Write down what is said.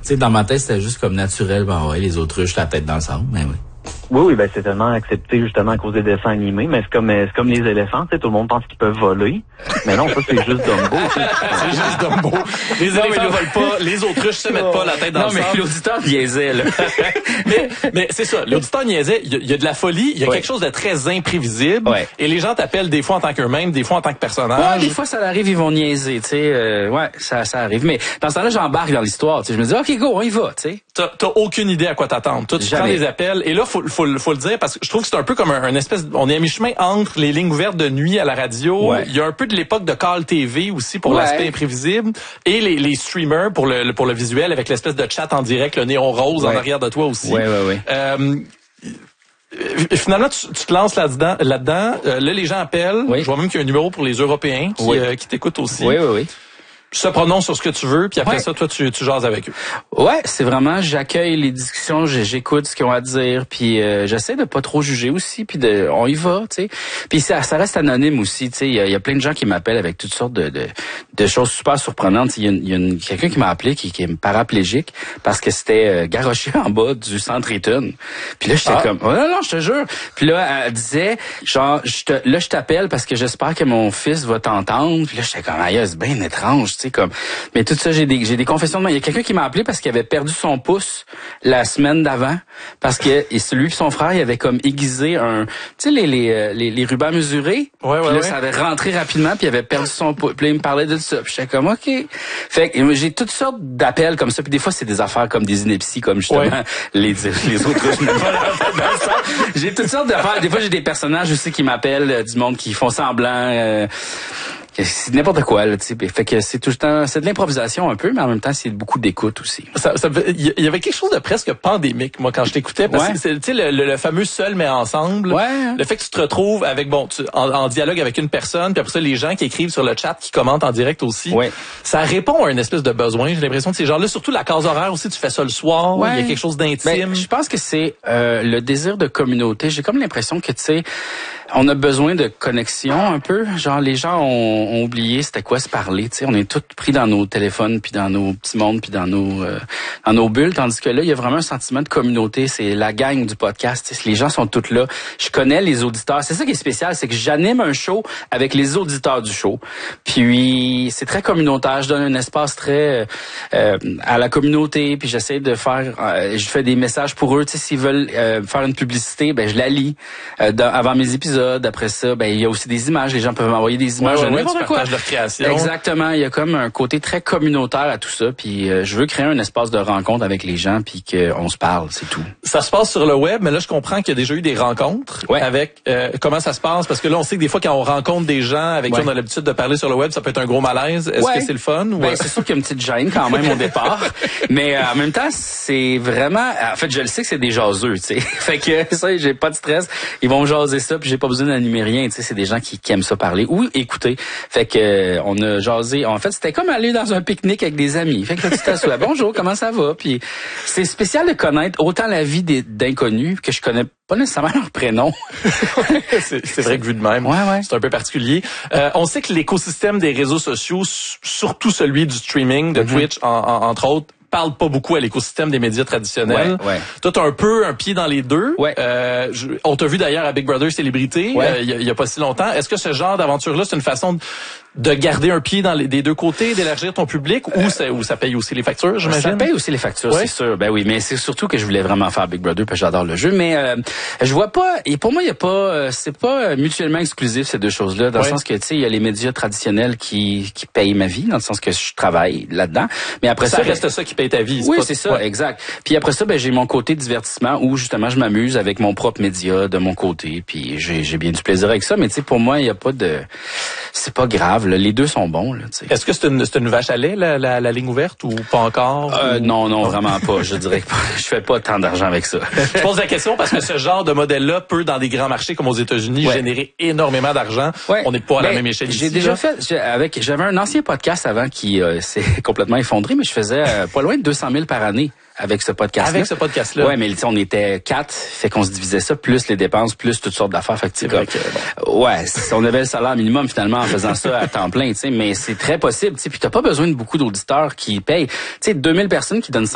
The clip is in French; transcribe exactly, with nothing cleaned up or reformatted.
sais, dans ma tête, c'était juste comme naturel. Ben ouais, les autruches, la tête dans le sable, mais oui. Oui, oui, ben c'est tellement accepté justement à cause des dessins animés, mais c'est comme c'est comme les éléphants, tu sais, tout le monde pense qu'ils peuvent voler. Mais non, ça c'est juste Dumbo. C'est juste Dumbo. Les non, éléphants volent pas, les autruches se mettent pas la tête dans non, le sable. Non, mais l'auditeur niaisait, là. mais mais c'est ça, l'auditeur niaisait, il y, y a de la folie, il y a ouais. quelque chose de très imprévisible, ouais. et les gens t'appellent des fois en tant qu'eux-mêmes, des fois en tant que personnage. Ouais, des fois ça arrive, ils vont niaiser, tu sais, euh, ouais, ça ça arrive. Mais dans ce temps-là, j'embarque dans l'histoire, tu sais, je me dis OK, go, on y va, tu sais. T'as, t'as aucune idée à quoi t'attendre. Toi, tu Jamais. prends les appels, et là, faut, faut, faut le dire, parce que je trouve que c'est un peu comme un, un espèce, on est à mi-chemin entre les lignes ouvertes de nuit à la radio. Ouais. Il y a un peu de l'époque de Call T V aussi pour ouais. l'aspect imprévisible, et les, les streamers pour le, pour le visuel avec l'espèce de chat en direct, le néon rose ouais. en arrière de toi aussi. Ouais, ouais, ouais. Euh, Finalement, tu, tu te lances là-dedans. Là-dedans, euh, là, les gens appellent. Oui. Je vois même qu'il y a un numéro pour les Européens qui, oui. euh, qui t'écoutent aussi. Oui, oui, oui. Tu te prononces sur ce que tu veux, puis après ouais. ça, toi, tu, tu jases avec eux. Ouais, c'est vraiment, j'accueille les discussions, j'écoute ce qu'ils ont à dire, puis euh, j'essaie de pas trop juger aussi, puis de, on y va, tu sais. Puis ça, ça reste anonyme aussi, tu sais. Il y, y a plein de gens qui m'appellent avec toutes sortes de, de, de choses super surprenantes. Il y a, y a une, quelqu'un qui m'a appelé qui, qui est paraplégique parce que c'était euh, garoché en bas du centre Eaton. Puis là, j'étais ah. comme, oh non, non, je te jure. Puis là, elle disait, genre, je te, là, je t'appelle parce que j'espère que mon fils va t'entendre. Puis là, j'étais comme, aïe, c'est bien étrange. Tu sais, comme, mais tout ça, j'ai des, j'ai des confessions de moi. Il y a quelqu'un qui m'a appelé parce qu'il avait perdu son pouce la semaine d'avant, parce que et celui et son frère, il avait comme aiguisé un, tu sais, les, les, les, les rubans mesurés. Ouais, ouais, puis là, ouais. ça avait rentré rapidement, puis il avait perdu son pouce. Puis là, il me parlait de ça. Puis j'étais comme, OK. Fait que j'ai toutes sortes d'appels comme ça. Puis des fois, c'est des affaires comme des inepties, comme justement ouais. les, les autres. J'ai toutes sortes d'affaires. Des fois, j'ai des personnages aussi qui m'appellent, euh, du monde qui font semblant. Euh, C'est n'importe quoi, là, tu sais. Fait que c'est tout le temps, c'est de l'improvisation un peu, mais en même temps, c'est beaucoup d'écoute aussi. Ça, ça, il y avait quelque chose de presque pandémique, moi, quand je t'écoutais, parce ouais. que c'est, tu sais, le, le, le fameux seul mais ensemble. Ouais. Le fait que tu te retrouves avec, bon, tu, en, en dialogue avec une personne, puis après ça, les gens qui écrivent sur le chat, qui commentent en direct aussi. Ouais. Ça répond à une espèce de besoin. J'ai l'impression que ces gens-là, surtout la case horaire aussi, tu fais ça le soir. Ouais. Il y a quelque chose d'intime. Ben, je pense que c'est euh, le désir de communauté. J'ai comme l'impression que, tu sais, on a besoin de connexion un peu. Genre, les gens ont, ont oublié c'était quoi se parler. Tu sais, on est tous pris dans nos téléphones, puis dans nos petits mondes, puis dans nos euh, dans nos bulles. Tandis que là, il y a vraiment un sentiment de communauté. C'est la gang du podcast. Tu sais, les gens sont tous là. Je connais les auditeurs. C'est ça qui est spécial, c'est que j'anime un show avec les auditeurs du show. Puis c'est très communautaire. Je donne un espace très euh, à la communauté. Puis j'essaie de faire. Euh, je fais des messages pour eux. Tu sais, s'ils veulent euh, faire une publicité, ben je la lis euh, dans, avant mes épisodes. Après ça, ben il y a aussi des images. Les gens peuvent m'envoyer des images. Ouais, ouais, de ouais, n'importe quoi. Leur création. Exactement. Il y a comme un côté très communautaire à tout ça. Puis euh, je veux créer un espace de rencontre avec les gens, puis qu'on se parle, c'est tout. Ça se passe sur le web, mais là je comprends qu'il y a déjà eu des rencontres. Ouais. Avec euh, comment ça se passe, parce que là on sait que des fois quand on rencontre des gens avec ouais. qui on a l'habitude de parler sur le web, ça peut être un gros malaise. Est-ce ouais. que c'est le fun ou... Ben, c'est sûr qu'il y a une petite gêne quand même au départ, mais euh, en même temps c'est vraiment. En fait, je le sais que c'est des jaseux, tu sais. Fait que ça, j'ai pas de stress. Ils vont me jaser ça, puis j'ai pas besoin d'animer rien. Tu sais, c'est des gens qui, qui aiment ça parler ou écouter. Fait que euh, on a jasé. En fait, c'était comme aller dans un pique-nique avec des amis. Fait que là, tu t'assois. Bonjour, comment ça va? Puis c'est spécial de connaître autant la vie des, d'inconnus que je connais pas nécessairement leur prénom. c'est, c'est vrai que vu de même, ouais, ouais. c'est un peu particulier. Euh, on sait que l'écosystème des réseaux sociaux, surtout celui du streaming, de mm-hmm. Twitch, en, en, entre autres, parle pas beaucoup à l'écosystème des médias traditionnels. Ouais, ouais. Toi, t'as un peu un pied dans les deux. Ouais. Euh, je, on t'a vu d'ailleurs à Big Brother Célébrité, ouais. euh, il y, y a pas si longtemps. Est-ce que ce genre d'aventure-là, c'est une façon de, de garder un pied dans les des deux côtés, d'élargir ton public, ou, ça, ou ça paye aussi les factures, j'imagine? Ça paye aussi les factures, ouais. c'est sûr. Ben oui, mais c'est surtout que je voulais vraiment faire Big Brother parce que j'adore le jeu. Mais euh, je vois pas. Et pour moi, il y a pas. Euh, c'est pas mutuellement exclusif ces deux choses-là, dans ouais. le sens que tu sais, il y a les médias traditionnels qui qui payent ma vie, dans le sens que je travaille là-dedans. Mais après ça, ça, reste ben, ça qui paye ta vie. Oui, pas... c'est ça, ouais. exact. Puis après ça, ben j'ai mon côté divertissement où justement je m'amuse avec mon propre média de mon côté. Puis j'ai j'ai bien du plaisir avec ça. Mais tu sais, pour moi, il y a pas de. C'est pas grave. Là. Les deux sont bons. Là, est-ce que c'est une, c'est une vache à lait, la, la, la ligne ouverte, ou pas encore? Euh, ou... Non, non, vraiment pas. Je dirais que je fais pas tant d'argent avec ça. Je pose la question parce que ce genre de modèle-là peut, dans des grands marchés comme aux États-Unis, ouais. générer énormément d'argent. Ouais. On n'est pas à la ben, même échelle ici. J'ai déjà là. fait, j'ai, avec, j'avais un ancien podcast avant qui euh, s'est complètement effondré, mais je faisais euh, pas loin de deux cent mille par année. Avec ce podcast-là. Avec ce podcast-là. Ouais, mais on était quatre, fait qu'on se divisait ça, plus les dépenses, plus toutes sortes d'affaires. Fait que, c'est vrai que, bon. Ouais, on avait le salaire minimum finalement en faisant ça à temps plein, tu sais, mais c'est très possible, tu sais, puis t'as pas besoin de beaucoup d'auditeurs qui payent. Tu sais, deux mille personnes qui donnent